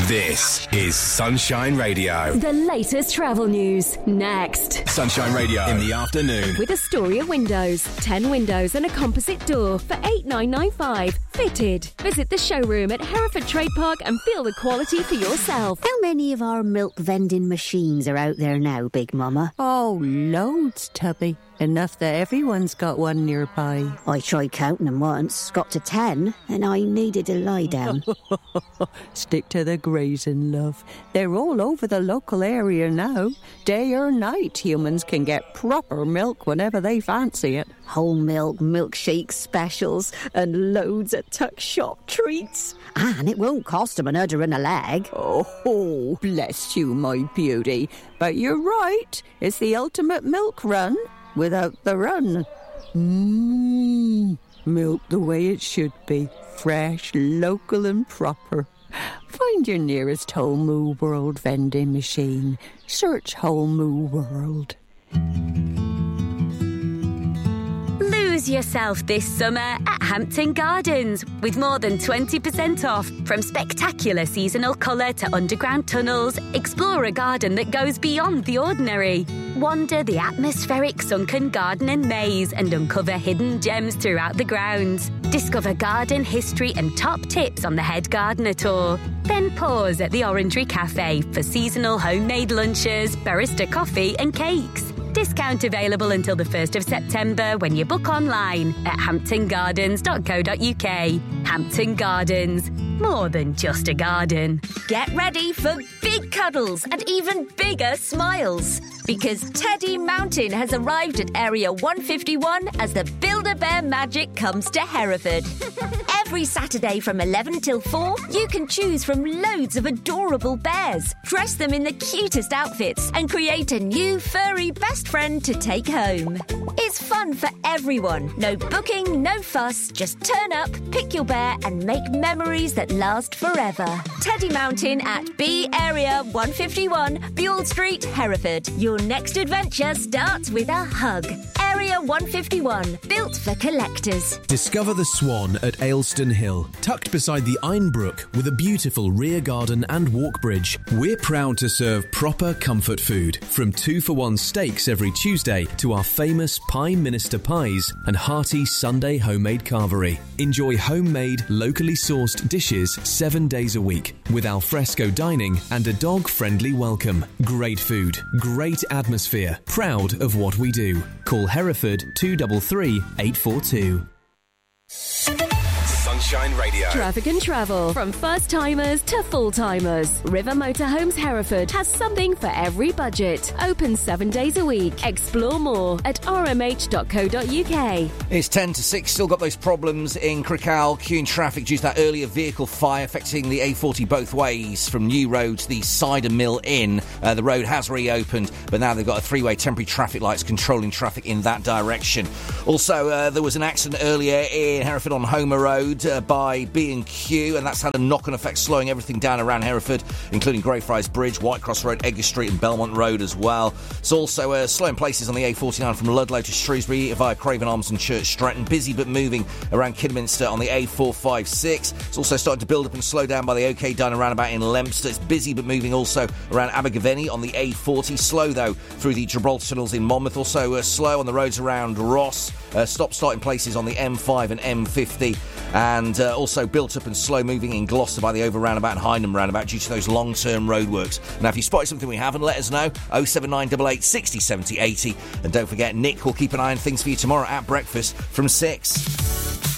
This is Sunshine Radio. The latest travel news, next. Sunshine Radio in the afternoon. With Astoria Windows. 10 windows and a composite door for $8,995. Fitted. Visit the showroom at Hereford Trade Park and feel the quality for yourself. How many of our milk vending machines are out there now, Big Mama? Oh, loads, Tubby. Enough that everyone's got one nearby. I tried counting them once, got to 10, and I needed to lie down. Stick to the grazing, love. They're all over the local area now. Day or night, humans can get proper milk whenever they fancy it. Whole milk, milkshake specials, and loads of tuck shop treats. And it won't cost them an udder and a leg. Oh, bless you, my beauty. But you're right. It's the ultimate milk run without the run. Milk the way it should be. Fresh, local and proper. Find your nearest Whole Moo World vending machine. Search Whole Moo World. Lose yourself this summer at Hampton Gardens with more than 20% off. From spectacular seasonal colour to underground tunnels, explore a garden that goes beyond the ordinary. Wander the atmospheric sunken garden and maze and uncover hidden gems throughout the grounds. Discover garden history and top tips on the Head Gardener Tour. Then pause at the Orangery Cafe for seasonal homemade lunches, barista coffee and cakes. Discount available until the 1st of September when you book online at hamptongardens.co.uk. Hampton Gardens. More than just a garden. Get ready for big cuddles and even bigger smiles. Because Teddy Mountain has arrived at Area 151 as the Build-A-Bear magic comes to Hereford. Every Saturday from 11 till 4, you can choose from loads of adorable bears, dress them in the cutest outfits and create a new furry best friend to take home. It's fun for everyone. No booking, no fuss. Just turn up, pick your bear and make memories that last forever. Teddy Mountain at B Area 151, Buell Street, Hereford. Your next adventure starts with a hug. Area 151, built for collectors. Discover the Swan at Aylstone Hill, tucked beside the Aynbrook with a beautiful rear garden and walk bridge. We're proud to serve proper comfort food, from 2-for-1 steaks every Tuesday to our famous Pie Minister pies and hearty Sunday homemade carvery. Enjoy homemade, locally sourced dishes 7 days a week with alfresco dining and a dog-friendly welcome. Great food, great atmosphere, proud of what we do. Call Hereford 233 842. Sunshine Radio. Traffic and travel. From first-timers to full-timers. River Motorhomes Hereford has something for every budget. Open 7 days a week. Explore more at rmh.co.uk. It's 10 to 6. Still got those problems in Crickall. Queuing traffic due to that earlier vehicle fire affecting the A40 both ways from New Road to the Cider Mill Inn. The road has reopened, but now they've got a three-way temporary traffic lights controlling traffic in that direction. Also, there was an accident earlier in Hereford on Homer Road by B&Q, and that's had a knock-on effect, slowing everything down around Hereford, including Greyfriars Bridge, Whitecross Road, Edgar Street and Belmont Road as well. It's also slow in places on the A49 from Ludlow to Shrewsbury via Craven Arms and Church Stretton. Busy but moving around Kidderminster on the A456. It's also starting to build up and slow down by the OK Diner roundabout in Leominster. It's busy but moving also around Abergavenny on the A40. Slow, though, through the Gibraltar tunnels in Monmouth. Also slow on the roads around Ross. Stop-start in places on the M5 and M50. And also built up and slow-moving in Gloucester by the over roundabout and Hindham roundabout due to those long-term roadworks. Now, if you spotted something we haven't, let us know. 07988 60 70 80. And don't forget, Nick will keep an eye on things for you tomorrow at breakfast from 6.